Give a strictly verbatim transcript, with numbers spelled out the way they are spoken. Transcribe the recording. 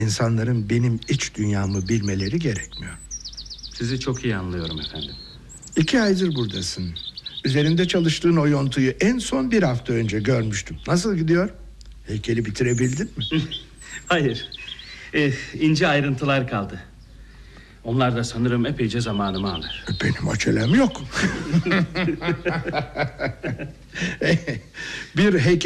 İnsanların benim iç dünyamı bilmeleri gerekmiyor. Sizi çok iyi anlıyorum efendim. İki aydır buradasın. Üzerinde çalıştığın o yontuyu en son bir hafta önce görmüştüm. Nasıl gidiyor? Heykeli bitirebildin mi? Hayır. Ee, ince ayrıntılar kaldı. Onlar da sanırım epeyce zamanımı alır. Benim acelem yok. Bir heykel